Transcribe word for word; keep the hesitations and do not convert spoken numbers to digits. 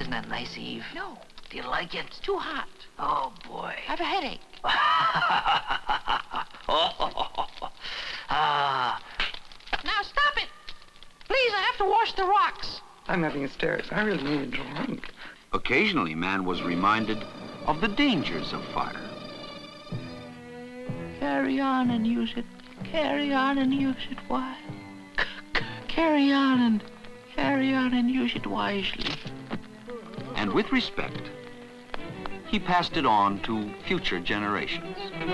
Isn't that nice, Eve? No. Do you like it? It's too hot. Oh, boy. I have a headache. Ah. Now stop it. Please, I have to wash the rocks. I'm having hysterics. I really need a drink. Occasionally, man was reminded of the dangers of fire. Carry on and use it. Carry on and use it wisely. Carry on and carry on and use it wisely. And with respect, he passed it on to future generations.